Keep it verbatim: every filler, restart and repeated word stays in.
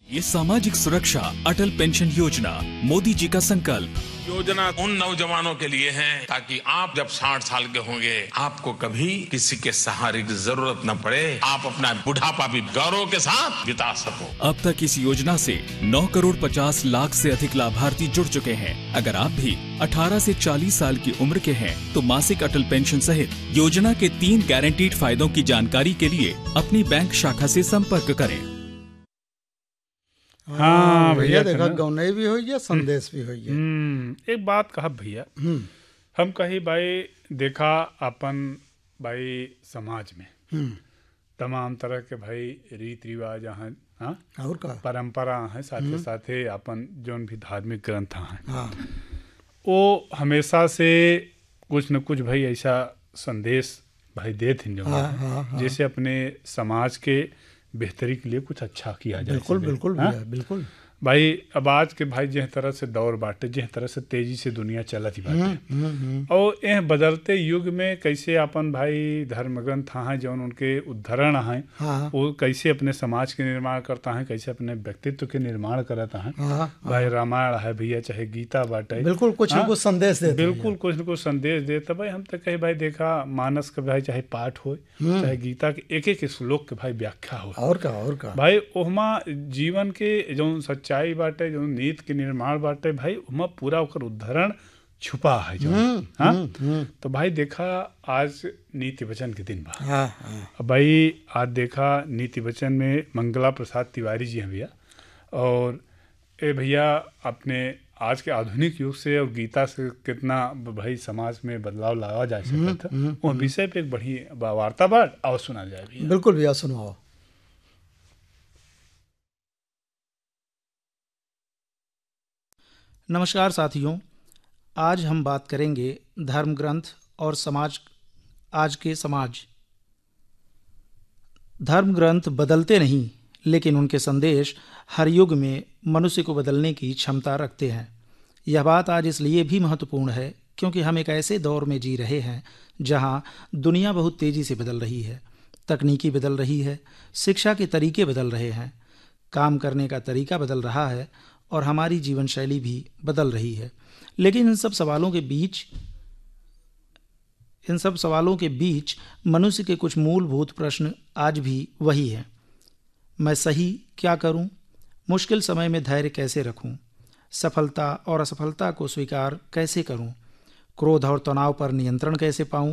ये सामाजिक सुरक्षा अटल पेंशन योजना मोदी जी का संकल्प। योजना उन नौजवानों के लिए है ताकि आप जब साठ साल के होंगे आपको कभी किसी के सहारे की जरूरत न पड़े, आप अपना बुढ़ापा भी गौरव के साथ बिता सको। अब तक इस योजना से नौ करोड़ पचास लाख से अधिक लाभार्थी जुड़ चुके हैं। अगर आप भी अठारह से चालीस साल की उम्र के हैं तो मासिक अटल पेंशन सहित योजना के तीन गारंटीड फायदों की जानकारी के लिए अपनी बैंक शाखा से संपर्क करें। हाँ भैया, देखा गौनई भी हुई है, संदेश भी हुई है। एक बात कहा भैया, हम कही भाई देखा अपन भाई समाज में तमाम तरह के भाई रीति रिवाज हैं, हाँ और का परंपरा है, साथे साथे अपन जोन भी धार्मिक ग्रंथ हैं, हाँ वो हमेशा से कुछ न कुछ भाई ऐसा संदेश भाई देते हैं जो हाँ, हाँ, हाँ। जैसे अपने समाज के बेहतरी के लिए कुछ अच्छा किया जाए। बिल्कुल बिल्कुल हाँ? भैया, बिल्कुल भाई अब आज के भाई जिस तरह से दौर बाटे, जिस तरह से तेजी से दुनिया चलत ही बाटे, और यह बदलते युग में कैसे अपन भाई धर्म ग्रंथ हैं जौन उनके उद्धरण हैं, हाँ। वो कैसे अपने समाज के निर्माण करता है, कैसे अपने व्यक्तित्व के निर्माण करता है। हाँ, भाई रामायण है भैया, चाहे गीता बाटे, बिल्कुल कुछ न कुछ संदेश देते हैं। बिल्कुल कुछ न कुछ संदेश देता। भाई हम तो कहे भाई देखा मानस का भाई चाहे पाठ हो चाहे गीता के एक एक श्लोक के भाई व्याख्या हो, और का और का भाई ओहमा जीवन के जो सच्चाई बाटे, जो नीति के निर्माण बाटे, भाई ओहमा पूरा ओकर उदाहरण छुपा है जो। हाँ तो भाई देखा आज नीति वचन के दिन बा। हाँ, हाँ। अब भाई आज देखा नीति वचन में मंगला प्रसाद तिवारी जी हैं भैया, और ए भैया अपने आज के आधुनिक युग से और गीता से कितना भाई समाज में बदलाव लाया जा सकता था, वो विषय पे एक बड़ी वार्ता बात और सुना जाए भैया। बिल्कुल भैया, सुनाओ। नमस्कार साथियों, आज हम बात करेंगे धर्म ग्रंथ और समाज, आज के समाज। धर्म ग्रंथ बदलते नहीं, लेकिन उनके संदेश हर युग में मनुष्य को बदलने की क्षमता रखते हैं। यह बात आज इसलिए भी महत्वपूर्ण है क्योंकि हम एक ऐसे दौर में जी रहे हैं जहां दुनिया बहुत तेजी से बदल रही है, तकनीकी बदल रही है, शिक्षा के तरीके बदल रहे हैं, काम करने का तरीका बदल रहा है और हमारी जीवन शैली भी बदल रही है। लेकिन इन सब सवालों के बीच इन सब सवालों के बीच मनुष्य के कुछ मूलभूत प्रश्न आज भी वही हैं। मैं सही क्या करूं? मुश्किल समय में धैर्य कैसे रखूं? सफलता और असफलता को स्वीकार कैसे करूं? क्रोध और तनाव पर नियंत्रण कैसे पाऊं?